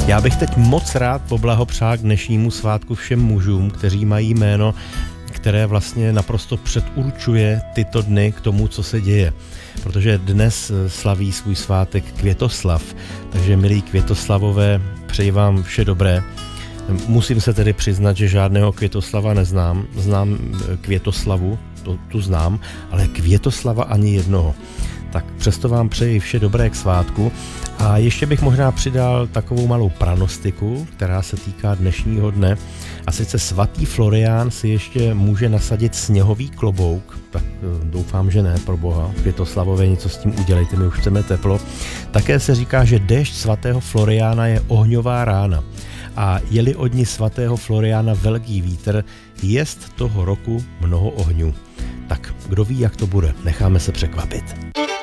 Já bych teď moc rád poblahopřál k dnešnímu svátku všem mužům, kteří mají jméno, které vlastně naprosto předurčuje tyto dny k tomu, co se děje. Protože dnes slaví svůj svátek Květoslav, takže milí Květoslavové, přeji vám vše dobré. Musím se tedy přiznat, že žádného Květoslava neznám. Znám Květoslavu, tu znám, ale Květoslava ani jednoho. Tak přesto vám přeji vše dobré k svátku a ještě bych možná přidal takovou malou pranostiku, která se týká dnešního dne. A sice svatý Florián si ještě může nasadit sněhový klobouk, tak doufám, že ne, pro boha. Květoslavové, něco s tím udělejte, my už chceme teplo. Také se říká, že déšť svatého Floriána je ohňová rána. A je-li od dní svatého Floriána velký vítr, jest toho roku mnoho ohňů. Tak kdo ví, jak to bude, necháme se překvapit.